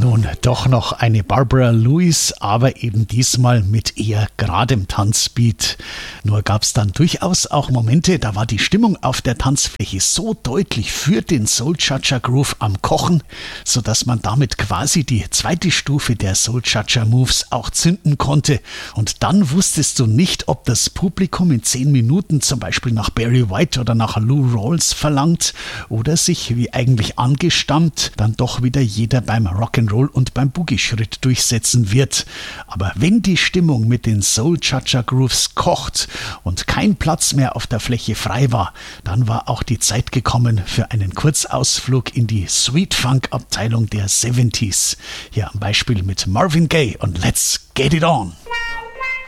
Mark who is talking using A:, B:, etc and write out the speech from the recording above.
A: Nun, doch noch eine Barbara Lewis, aber eben diesmal mit eher geradem Tanzbeat. Nur gab es dann durchaus auch Momente, da war die Stimmung auf der Tanzfläche so deutlich für den Soul Cha-Cha Groove am Kochen, sodass man damit quasi die zweite Stufe der Soul Cha-Cha Moves auch zünden konnte. Und dann wusstest du nicht, ob das Publikum in 10 Minuten zum Beispiel nach Barry White oder nach Lou Rawls verlangt oder sich, wie eigentlich angestammt, dann doch wieder jeder beim Rock'n'Roll und beim Boogie-Schritt durchsetzen wird. Aber wenn die Stimmung mit den Soul Cha-Cha Grooves kocht und kein Platz mehr auf der Fläche frei war, dann war auch die Zeit gekommen für einen Kurzausflug in die Sweet Funk Abteilung der 70s. Hier am Beispiel mit Marvin Gaye und Let's Get It On.